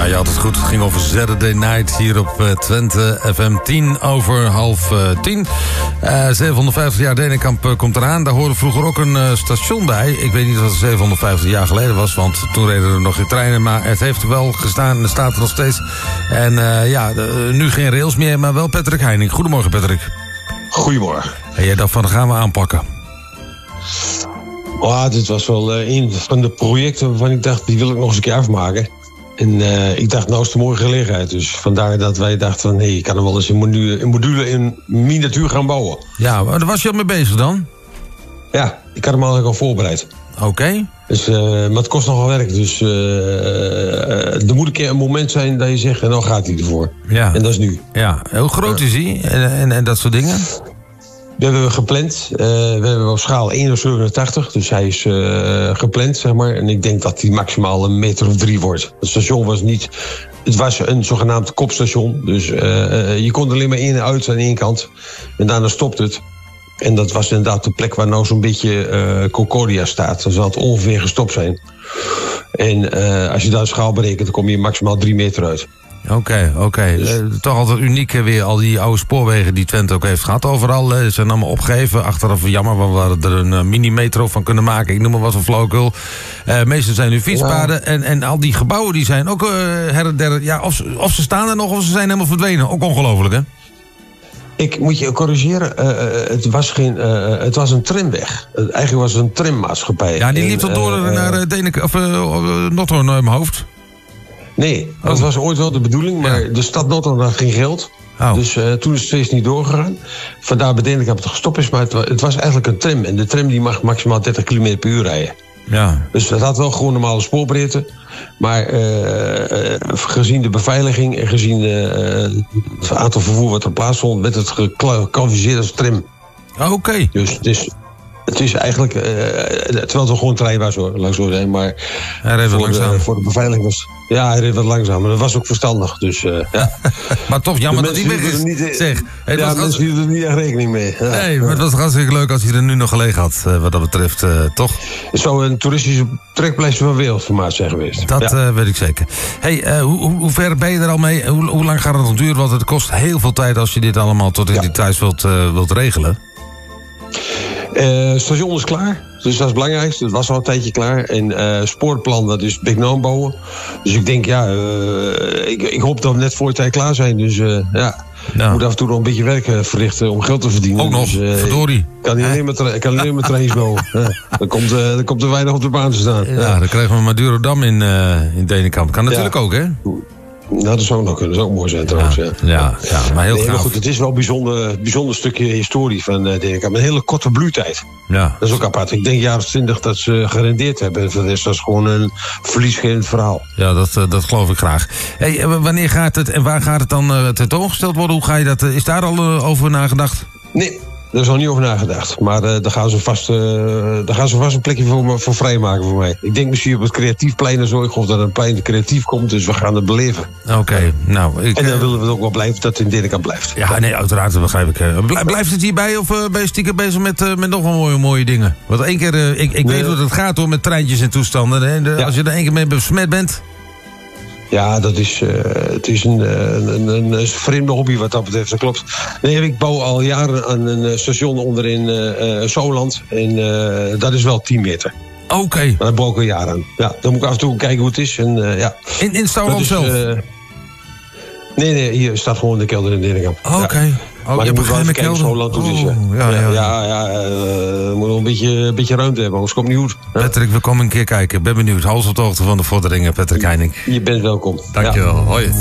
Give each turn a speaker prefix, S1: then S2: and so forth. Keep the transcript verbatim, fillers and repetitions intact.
S1: je had het goed. Het ging over Saturday Night hier op uh, Twente F M. Tien over half uh, tien. Uh, zevenhonderdvijftig jaar Denenkamp uh, komt eraan. Daar hoorde vroeger ook een uh, station bij. Ik weet niet wat het zevenhonderdvijftig jaar geleden was, want toen reden er nog geen treinen. Maar het heeft er wel gestaan en het staat er nog steeds. En uh, ja, de, nu geen rails meer, maar wel Patrick Heining. Goedemorgen, Patrick.
S2: Goedemorgen.
S1: En jij dacht van, dat gaan we aanpakken.
S2: Oh, dit was wel uh, een van de projecten waarvan ik dacht, die wil ik nog eens een keer afmaken. En uh, ik dacht, nou is het een mooie gelegenheid. Dus vandaar dat wij dachten van, hé, hey, ik kan er wel eens een module, een module in miniatuur gaan bouwen. Ja,
S1: maar daar was je al mee bezig dan?
S2: Ja, ik had hem eigenlijk al voorbereid.
S1: Oké. Okay.
S2: Dus, uh, maar het kost nogal werk. Dus uh, uh, er moet een keer een moment zijn dat je zegt, nou gaat hij ervoor. Ja. En dat is nu.
S1: Ja, hoe groot is hij en, en, en dat soort dingen?
S2: We hebben gepland. Uh, we hebben op schaal één komma zevenentachtig. Dus hij is uh, gepland, zeg maar. En ik denk dat hij maximaal een meter of drie wordt. Het station was niet... Het was een zogenaamd kopstation. Dus uh, je kon er alleen maar in en uit aan één kant. En daarna stopt het. En dat was inderdaad de plek waar nou zo'n beetje uh, Concordia staat. Dan zal het ongeveer gestopt zijn. En uh, als je daar de schaal berekent, dan kom je maximaal drie meter uit.
S1: Oké, okay, oké. Okay. Dus... Uh, toch altijd uniek uh, weer, al die oude spoorwegen die Twente ook heeft gehad. Overal uh, zijn allemaal opgegeven. Achteraf jammer, want we hadden er een uh, mini-metro van kunnen maken. Ik noem maar wat een flauwekul. Uh, meestal zijn nu fietspaden. Ja. En, en al die gebouwen die zijn ook uh, her en der... Ja, of, of ze staan er nog of ze zijn helemaal verdwenen. Ook ongelooflijk, hè?
S2: Ik moet je corrigeren, uh, het, was geen, uh, het was een tramweg. Uh, eigenlijk was het een trammaatschappij. Ja,
S1: die liep tot door uh, naar uh, Denek, of, uh, Notter naar mijn hoofd.
S2: Nee, dat oh. was ooit wel de bedoeling, maar ja. de stad Notter had geen geld. Oh. Dus uh, toen is het steeds niet doorgegaan. Vandaar betekent dat het gestopt is, maar het, het was eigenlijk een tram. En de tram die mag maximaal dertig kilometer per uur rijden. Ja. Dus dat had wel gewoon normale spoorbreedte. Maar uh, gezien de beveiliging en gezien uh, het aantal vervoer wat er plaatsvond, werd het geclassificeerd als tram.
S1: Oké. Okay.
S2: Dus het is, het is eigenlijk, uh, terwijl het gewoon trein was hoor, langs zo zijn, maar
S1: hij reed wat
S2: voor,
S1: langzaam.
S2: De, voor de beveiliging was. Ja, hij reed wat langzaam, maar dat was ook verstandig. Dus, uh, ja.
S1: Maar toch jammer dat hij weg is.
S2: Niet,
S1: zeg,
S2: het ja, was mensen hielden er niet echt rekening mee. Ja.
S1: Nee, maar het was hartstikke leuk als hij er nu nog gelegen had, uh, wat dat betreft, uh, toch?
S2: Het zou een toeristische trekpleister van wereldformaat zijn geweest.
S1: Dat ja. uh, weet ik zeker. Hey, uh, hoe, hoe, hoe ver ben je er al mee? Hoe, hoe lang gaat het nog duren? Want het kost heel veel tijd als je dit allemaal tot in ja. details wilt, uh, wilt regelen.
S2: Het uh, station is klaar, dus dat is het belangrijkste. Het was al een tijdje klaar. En uh, spoorplan, dat is big nou bouwen. Dus ik denk, ja, uh, ik, ik hoop dat we net voor de tijd klaar zijn. Dus uh, ja, ik ja. moet af en toe nog een beetje werk uh, verrichten om geld te verdienen.
S1: Ook nog,
S2: dus, uh,
S1: verdorie.
S2: Ik kan niet alleen maar, tra- kan alleen maar trains bouwen. Ja, dan, komt, uh, dan komt er weinig op de baan te staan.
S1: Ja, ja. Dan krijgen we Madurodam in, uh, in Denenkamp. Kan natuurlijk ja. ook, hè?
S2: Nou, dat zou nog kunnen. Dat zou ook mooi zijn trouwens. Ja,
S1: ja, ja maar heel nee,
S2: maar goed, het is wel een bijzonder, bijzonder stukje historie van uh, Denenkamp. Een hele korte bloeitijd. Ja. Dat is ook apart. Ik denk jaren twintig dat ze gerendeerd hebben. En voor de rest was gewoon een verliesgevend verhaal.
S1: Ja, dat, uh, dat geloof ik graag. Hey, wanneer gaat het en waar gaat het dan uh, tentoongesteld worden? Hoe ga je dat? Uh, is daar al uh, over nagedacht?
S2: Nee. Daar is al niet over nagedacht. Maar uh, daar, gaan ze vast, uh, daar gaan ze vast een plekje voor, voor vrijmaken voor mij. Ik denk misschien op het Creatiefplein en zo. Ik geloof dat een plein creatief komt, dus we gaan het beleven.
S1: Oké, okay, nou... Ik,
S2: en dan willen we het ook wel blijven dat het in Denenkamp blijft.
S1: Ja, nee, uiteraard, dat begrijp ik. Uh, blijft het hierbij of uh, ben je stiekem bezig met, uh, met nog wel mooie, mooie dingen? Want één keer, uh, ik, ik nee. weet hoe het gaat hoor, met treintjes en toestanden. Hè? De, ja. Als je er één keer mee besmet bent...
S2: Ja, dat is, uh, het is een, een, een, een vreemde hobby wat dat betreft, dat klopt. Nee, ik bouw al jaren aan een station onder in uh, Zoland. En uh, dat is wel tien meter.
S1: Oké. Okay.
S2: Daar bouw ik al jaren aan. Ja, dan moet ik af en toe kijken hoe het is. En, uh, ja.
S1: In, in Zoland zelf? Uh,
S2: nee, nee, hier staat gewoon de kelder in Denenkamp.
S1: Oké. Okay.
S2: Ja.
S1: Oh,
S2: maar
S1: je
S2: moet wel even kijken
S1: kelder?
S2: Zoland hoe het is.
S1: Oh, ja, ja, ja.
S2: ja, ja uh, moet wel een beetje, een beetje ruimte hebben, anders komt het niet goed.
S1: Patrick, we komen een keer kijken. Ik ben benieuwd. Hals op de hoogte van de vorderingen, Patrick Heining.
S2: Je bent welkom.
S1: Dankjewel. Ja. Hoi.